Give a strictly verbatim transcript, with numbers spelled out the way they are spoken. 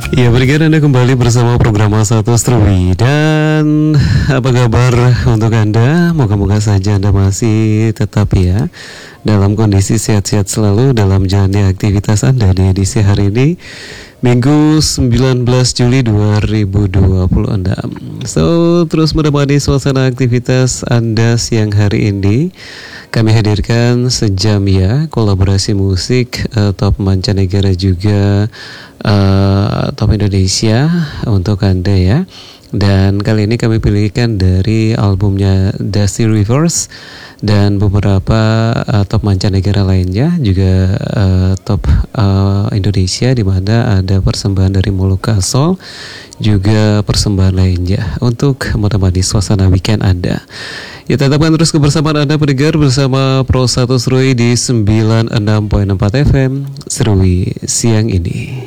Ya, berikan Anda kembali bersama program satu Seruwi. Dan apa kabar untuk Anda? Moga-moga saja Anda masih tetap ya dalam kondisi sehat-sehat selalu dalam menjalani aktivitas Anda di edisi hari ini, Minggu sembilan belas Juli dua ribu dua puluh enam. So, terus menemani suasana aktivitas Anda siang hari ini, kami hadirkan sejam ya kolaborasi musik uh, top mancanegara juga uh, top Indonesia untuk Anda ya. Dan kali ini kami pilihkan dari albumnya Dusty Rivers dan beberapa uh, top mancanegara lainnya juga uh, top uh, Indonesia, di mana ada persembahan dari Molucca Soul juga persembahan lainnya untuk menemani suasana weekend Anda. Ya, tetapkan terus kebersamaan Anda pendengar bersama Pro satu Seruwi di sembilan puluh enam koma empat F M Seruwi siang ini.